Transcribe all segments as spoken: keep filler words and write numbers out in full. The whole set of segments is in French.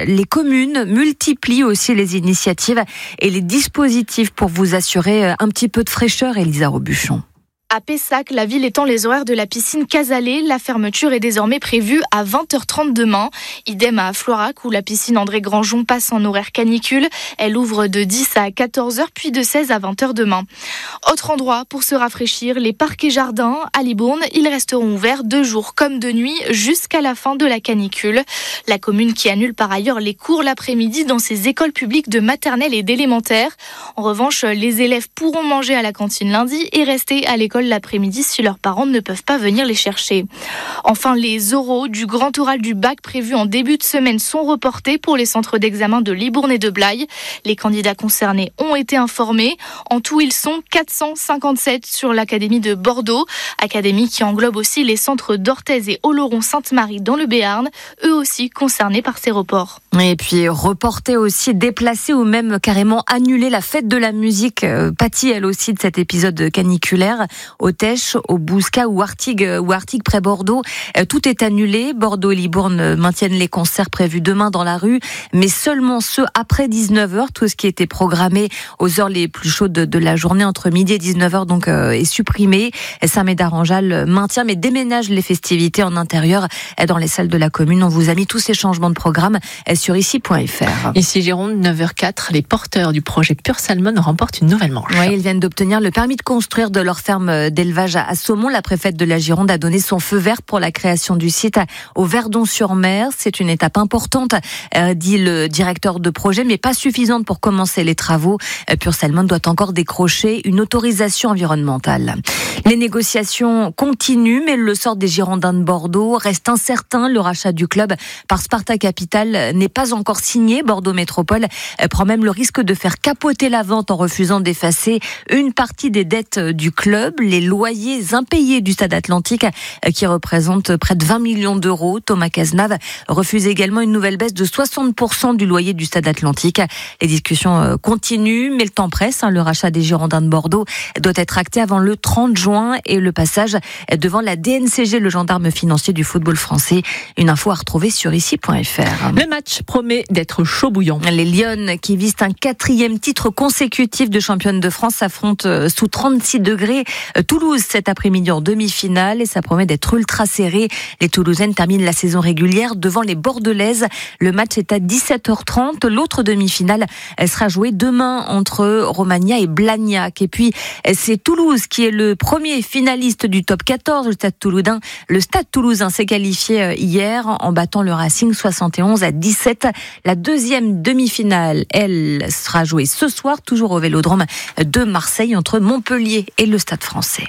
Les communes multiplient aussi les initiatives et les dispositifs pour vous assurer un petit peu de fraîcheur, Elisa Robuchon. À Pessac, la ville étend les horaires de la piscine Casalet. La fermeture est désormais prévue à vingt heures trente demain. Idem à Florac, où la piscine André Grandjean passe en horaire canicule. Elle ouvre de dix à quatorze heures, puis de seize à vingt heures demain. Autre endroit pour se rafraîchir, les parcs et jardins à Libourne. Ils resteront ouverts de jour comme de nuit jusqu'à la fin de la canicule. La commune qui annule par ailleurs les cours l'après-midi dans ses écoles publiques de maternelle et d'élémentaire. En revanche, les élèves pourront manger à la cantine lundi et rester à l'école l'après-midi si leurs parents ne peuvent pas venir les chercher. Enfin, les oraux du grand oral du bac prévus en début de semaine sont reportés pour les centres d'examen de Libourne et de Blaye. Les candidats concernés ont été informés. En tout, ils sont quatre cent cinquante-sept sur l'académie de Bordeaux, académie qui englobe aussi les centres d'Orthez et Oloron-Sainte-Marie dans le Béarn, eux aussi concernés par ces reports. Et puis reporter aussi, déplacer ou même carrément annuler la fête de la musique euh, pâtit elle aussi de cet épisode caniculaire. Au Tèche, au Bouscat ou Artigues, ou Artigues près Bordeaux, euh, tout est annulé. Bordeaux et Libourne maintiennent les concerts prévus demain dans la rue, mais seulement ceux après dix-neuf heures. Tout ce qui était programmé aux heures les plus chaudes de, de la journée entre midi et dix-neuf heures donc euh, est supprimé. Saint-Médard-en-Jalles maintient mais déménage les festivités en intérieur dans les salles de la commune. On vous a mis tous ces changements de programme sur ici point f r. Ici Gironde, neuf heures quatre, les porteurs du projet Pure Salmon remportent une nouvelle manche. Oui, ils viennent d'obtenir le permis de construire de leur ferme d'élevage à Saumont. La préfète de la Gironde a donné son feu vert pour la création du site au Verdon-sur-Mer. C'est une étape importante, euh, dit le directeur de projet, mais pas suffisante pour commencer les travaux. Pure Salmon doit encore décrocher une autorisation environnementale. Les négociations continuent, mais le sort des Girondins de Bordeaux reste incertain. Le rachat du club par Sparta Capital n'est pas encore signé. Bordeaux Métropole prend même le risque de faire capoter la vente en refusant d'effacer une partie des dettes du club. Les loyers impayés du Stade Atlantique, qui représentent près de vingt millions d'euros. Thomas Cazenave refuse également une nouvelle baisse de soixante pour cent du loyer du Stade Atlantique. Les discussions continuent, mais le temps presse. Le rachat des Girondins de Bordeaux doit être acté avant le trente juin et le passage devant la D N C G, le gendarme financier du football français. Une info à retrouver sur ici point f r. Le match promet d'être chaud bouillant. Les Lyonnes, qui visent un quatrième titre consécutif de championne de France, s'affrontent sous trente-six degrés Toulouse cet après-midi en demi-finale et ça promet d'être ultra serré. Les Toulousaines terminent la saison régulière devant les Bordelaises. Le match est à dix-sept heures trente. L'autre demi-finale elle sera jouée demain entre Romagna et Blagnac. Et puis, c'est Toulouse qui est le premier finaliste du top quatorze. Le Stade Toulousain, le Stade Toulousain s'est qualifié hier en battant le Racing soixante et onze à dix-sept. La deuxième demi-finale, elle sera jouée ce soir, toujours au Vélodrome de Marseille, entre Montpellier et le Stade Français.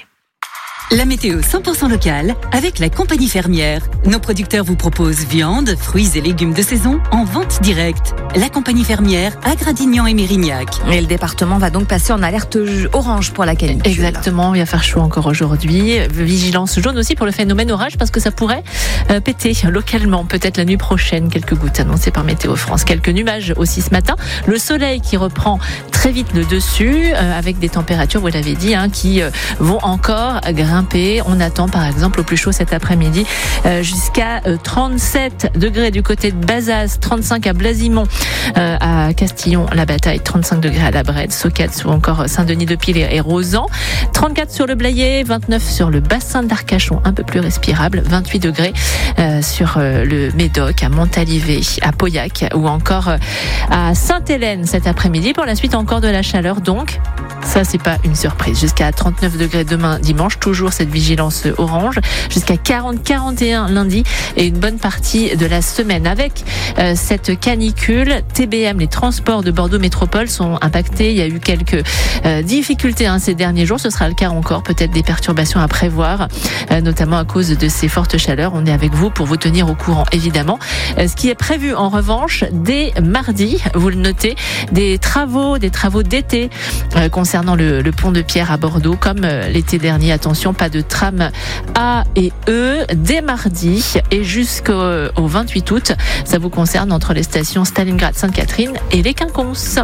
La météo cent pour cent locale avec la compagnie fermière. Nos producteurs vous proposent viande, fruits et légumes de saison en vente directe. La compagnie fermière à Gradignan et Mérignac. Et le département va donc passer en alerte orange pour la canicule. Exactement, il va faire chaud encore aujourd'hui. Vigilance jaune aussi pour le phénomène orage parce que ça pourrait euh, péter localement. Peut-être la nuit prochaine, quelques gouttes annoncées par Météo France. Quelques nuages aussi ce matin. Le soleil qui reprend très vite le dessus euh, avec des températures, vous l'avez dit, hein, qui euh, vont encore grimper. On attend par exemple au plus chaud cet après-midi euh, jusqu'à euh, trente-sept degrés du côté de Bazas, trente-cinq à Blasimont, euh, à Castillon-la-Bataille, trente-cinq degrés à la Brède, Soquets ou encore Saint-Denis-de-Pile et Rosan, trente-quatre sur le Blayais, vingt-neuf sur le bassin d'Arcachon, un peu plus respirable, vingt-huit degrés euh, sur euh, le Médoc, à Montalivet, à Pauillac ou encore euh, à Sainte-Hélène cet après-midi. Pour la suite encore de la chaleur donc. Ça, c'est pas une surprise. Jusqu'à trente-neuf degrés demain dimanche, toujours cette vigilance orange. Jusqu'à quarante à quarante et un lundi et une bonne partie de la semaine. Avec euh, cette canicule, T B M, les transports de Bordeaux Métropole sont impactés. Il y a eu quelques euh, difficultés hein, ces derniers jours. Ce sera le cas encore. Peut-être des perturbations à prévoir, euh, notamment à cause de ces fortes chaleurs. On est avec vous pour vous tenir au courant, évidemment. Euh, ce qui est prévu, en revanche, dès mardi, vous le notez, des travaux, des travaux d'été euh, concernant le, le pont de Pierre à Bordeaux, comme euh, l'été dernier. Attention, pas de tram A et E dès mardi et jusqu'au au vingt-huit août. Ça vous concerne entre les stations Stalingrad-Sainte-Catherine et les Quinconces.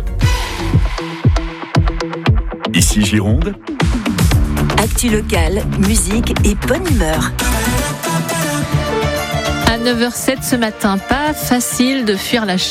Ici Gironde. Actu locale, musique et bonne humeur. À neuf heures zéro sept ce matin, pas facile de fuir la